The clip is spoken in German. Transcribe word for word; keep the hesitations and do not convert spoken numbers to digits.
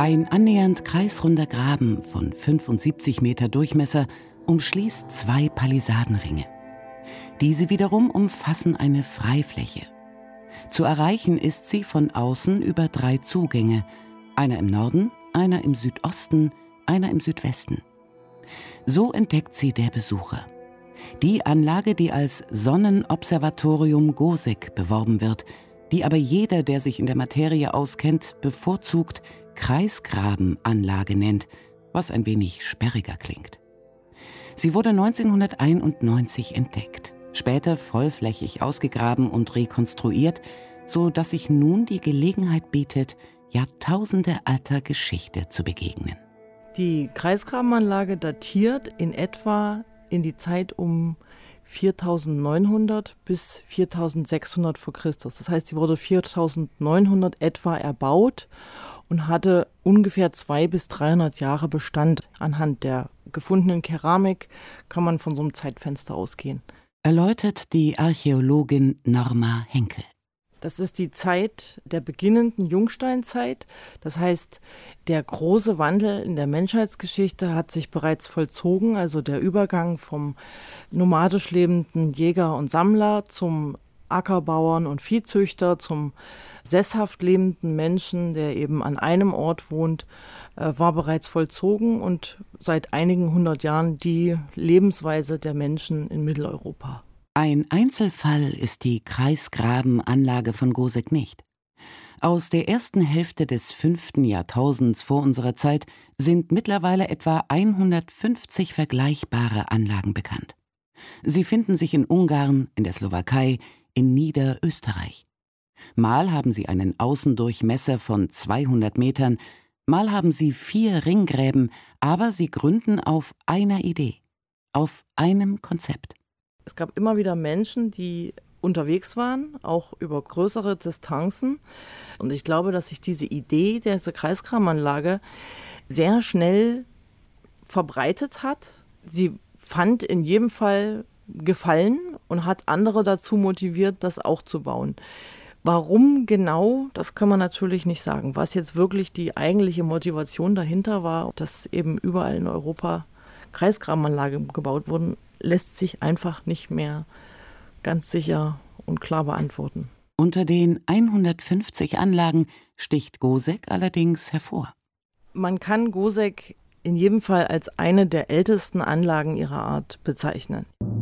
Ein annähernd kreisrunder Graben von fünfundsiebzig Meter Durchmesser umschließt zwei Palisadenringe. Diese wiederum umfassen eine Freifläche. Zu erreichen ist sie von außen über drei Zugänge, einer im Norden, einer im Südosten, einer im Südwesten. So entdeckt sie der Besucher. Die Anlage, die als Sonnenobservatorium Goseck beworben wird, die aber jeder, der sich in der Materie auskennt, bevorzugt Kreisgrabenanlage nennt, was ein wenig sperriger klingt. Sie wurde neunzehnhunderteinundneunzig entdeckt, später vollflächig ausgegraben und rekonstruiert, so dass sich nun die Gelegenheit bietet, Jahrtausende alter Geschichte zu begegnen. Die Kreisgrabenanlage datiert in etwa in die Zeit um viertausendneunhundert bis viertausendsechshundert vor Christus. Das heißt, sie wurde viertausendneunhundert etwa erbaut und hatte ungefähr zweihundert bis dreihundert Jahre Bestand. Anhand der gefundenen Keramik kann man von so einem Zeitfenster ausgehen. Erläutert die Archäologin Norma Henkel. Das ist die Zeit der beginnenden Jungsteinzeit. Das heißt, der große Wandel in der Menschheitsgeschichte hat sich bereits vollzogen. Also der Übergang vom nomadisch lebenden Jäger und Sammler zum Ackerbauern und Viehzüchter, zum sesshaft lebenden Menschen, der eben an einem Ort wohnt, war bereits vollzogen und seit einigen hundert Jahren die Lebensweise der Menschen in Mitteleuropa. Ein Einzelfall ist die Kreisgrabenanlage von Goseck nicht. Aus der ersten Hälfte des fünften Jahrtausends vor unserer Zeit sind mittlerweile etwa hundertfünfzig vergleichbare Anlagen bekannt. Sie finden sich in Ungarn, in der Slowakei, in Niederösterreich. Mal haben sie einen Außendurchmesser von zweihundert Metern, mal haben sie vier Ringgräben, aber sie gründen auf einer Idee, auf einem Konzept. Es gab immer wieder Menschen, die unterwegs waren, auch über größere Distanzen. Und ich glaube, dass sich diese Idee dieser Kreisgrabenanlage sehr schnell verbreitet hat. Sie fand in jedem Fall Gefallen und hat andere dazu motiviert, das auch zu bauen. Warum genau, das kann man natürlich nicht sagen. Was jetzt wirklich die eigentliche Motivation dahinter war, dass eben überall in Europa Kreisgrabenanlagen gebaut wurden, lässt sich einfach nicht mehr ganz sicher und klar beantworten. Unter den hundertfünfzig Anlagen sticht Goseck allerdings hervor. Man kann Goseck in jedem Fall als eine der ältesten Anlagen ihrer Art bezeichnen.